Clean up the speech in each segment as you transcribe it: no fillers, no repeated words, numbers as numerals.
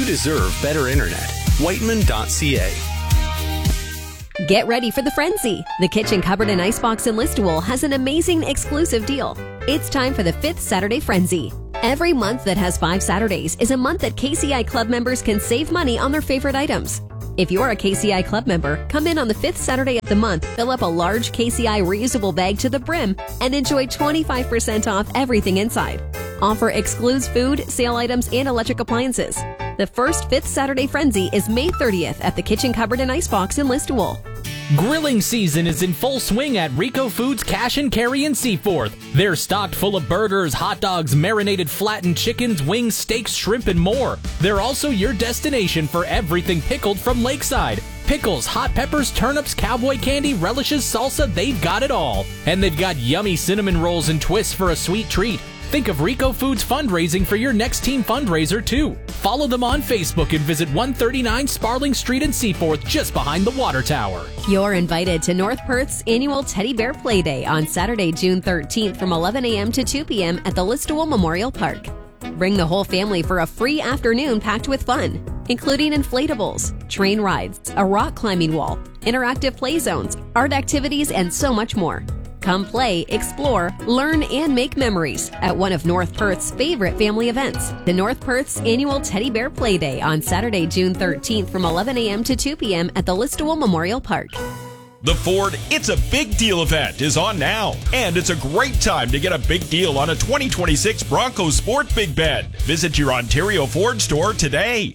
deserve better internet. Whiteman.ca. Get ready for the frenzy. The Kitchen Cupboard and Icebox in Listowel has an amazing exclusive deal. It's time for the 5th Saturday Frenzy. Every month that has 5 Saturdays is a month that KCI Club members can save money on their favorite items. If you're a KCI Club member, come in on the 5th Saturday of the month, fill up a large KCI reusable bag to the brim, and enjoy 25% off everything inside. Offer excludes food, sale items, and electric appliances. The first 5th Saturday Frenzy is May 30th at the Kitchen Cupboard and Icebox in Listowel. Grilling season is in full swing at Rico Foods Cash and Carry in Seaforth. They're stocked full of burgers, hot dogs, marinated flattened chickens, wings, steaks, shrimp, and more. They're also your destination for everything pickled from Lakeside. Pickles, hot peppers, turnips, cowboy candy, relishes, salsa, they've got it all. And they've got yummy cinnamon rolls and twists for a sweet treat. Think of Rico Foods fundraising for your next team fundraiser, too. Follow them on Facebook and visit 139 Sparling Street in Seaforth, just behind the water tower. You're invited to North Perth's annual Teddy Bear Play Day on Saturday, June 13th from 11 a.m. to 2 p.m. at the Listowel Memorial Park. Bring the whole family for a free afternoon packed with fun, including inflatables, train rides, a rock climbing wall, interactive play zones, art activities, and so much more. Come play, explore, learn, and make memories at one of North Perth's favorite family events, the North Perth's annual Teddy Bear Play Day on Saturday, June 13th from 11 a.m. to 2 p.m. at the Listowel Memorial Park. The Ford It's a Big Deal event is on now, and it's a great time to get a big deal on a 2026 Bronco Sport Big Bed. Visit your Ontario Ford store today.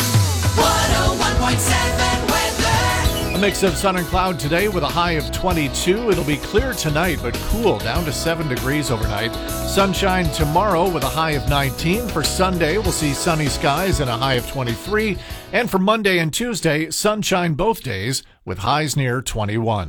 101.7 A mix of sun and cloud today with a high of 22. It'll be clear tonight, but cool down to 7 degrees overnight. Sunshine tomorrow with a high of 19. For Sunday, we'll see sunny skies and a high of 23. And for Monday and Tuesday, sunshine both days with highs near 21.